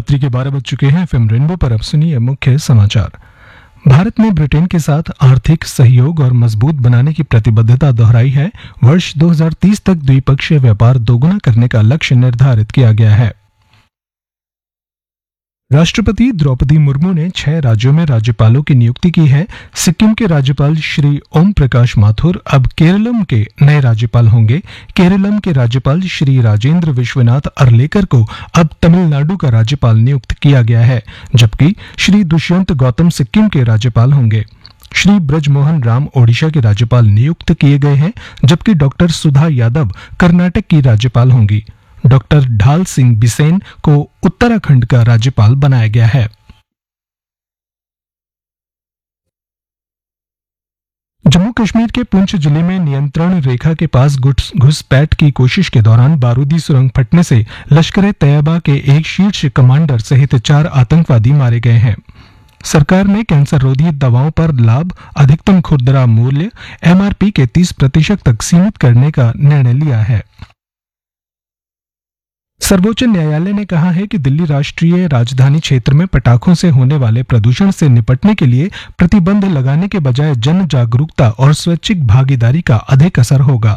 रात्रि के 12 बज चुके हैं। एफएम रेनबो पर अब सुनिए मुख्य समाचार। भारत ने ब्रिटेन के साथ आर्थिक सहयोग और मजबूत बनाने की प्रतिबद्धता दोहराई है। वर्ष 2030 तक द्विपक्षीय व्यापार दोगुना करने का लक्ष्य निर्धारित किया गया है। राष्ट्रपति द्रौपदी मुर्मू ने 6 राज्यों में राज्यपालों की नियुक्ति की है। सिक्किम के राज्यपाल श्री ओम प्रकाश माथुर अब केरलम के नए राज्यपाल होंगे। केरलम के राज्यपाल श्री राजेंद्र विश्वनाथ अर्लेकर को अब तमिलनाडु का राज्यपाल नियुक्त किया गया है, जबकि श्री दुष्यंत गौतम सिक्किम के राज्यपाल होंगे। श्री ब्रजमोहन राम ओडिशा के राज्यपाल नियुक्त किए गए हैं, जबकि डॉक्टर सुधा यादव कर्नाटक की राज्यपाल होंगी। डॉक्टर ढाल सिंह बिसेन को उत्तराखंड का राज्यपाल बनाया गया है। जम्मू कश्मीर के पुंछ जिले में नियंत्रण रेखा के पास घुसपैठ की कोशिश के दौरान बारूदी सुरंग फटने से लश्कर-ए-तैयबा के एक शीर्ष कमांडर सहित 4 आतंकवादी मारे गए हैं। सरकार ने कैंसर रोधी दवाओं पर लाभ अधिकतम खुदरा मूल्य MRP के 30% तक सीमित करने का निर्णय लिया है। सर्वोच्च न्यायालय ने कहा है कि दिल्ली राष्ट्रीय राजधानी क्षेत्र में पटाखों से होने वाले प्रदूषण से निपटने के लिए प्रतिबंध लगाने के बजाय जन जागरूकता और स्वैच्छिक भागीदारी का अधिक असर होगा।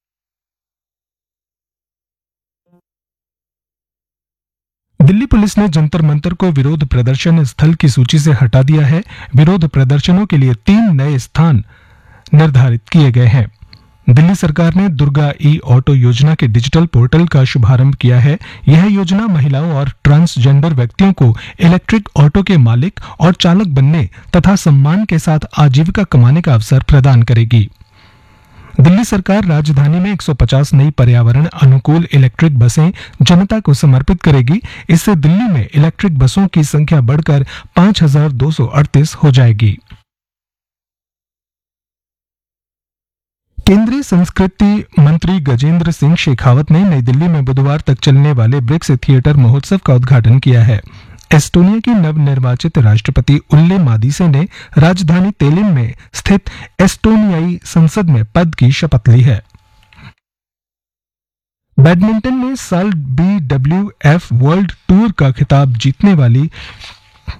दिल्ली पुलिस ने जंतर मंतर को विरोध प्रदर्शन स्थल की सूची से हटा दिया है। विरोध प्रदर्शनों के लिए 3 नए स्थान निर्धारित किए गए हैं। दिल्ली सरकार ने दुर्गा ऑटो योजना के डिजिटल पोर्टल का शुभारंभ किया है। यह योजना महिलाओं और ट्रांसजेंडर व्यक्तियों को इलेक्ट्रिक ऑटो के मालिक और चालक बनने तथा सम्मान के साथ आजीविका कमाने का अवसर प्रदान करेगी। दिल्ली सरकार राजधानी में 150 नई पर्यावरण अनुकूल इलेक्ट्रिक बसें जनता को समर्पित करेगी। इससे दिल्ली में इलेक्ट्रिक बसों की संख्या बढ़कर 5238 हो जाएगी। केंद्रीय संस्कृति मंत्री गजेंद्र सिंह शेखावत ने नई दिल्ली में बुधवार तक चलने वाले ब्रिक्स थिएटर महोत्सव का उद्घाटन किया है। एस्टोनिया की नवनिर्वाचित राष्ट्रपति उल्ले मादिसे ने राजधानी तेलिन में स्थित एस्टोनियाई संसद में पद की शपथ ली है। बैडमिंटन में साल BWF वर्ल्ड टूर का खिताब जीतने वाली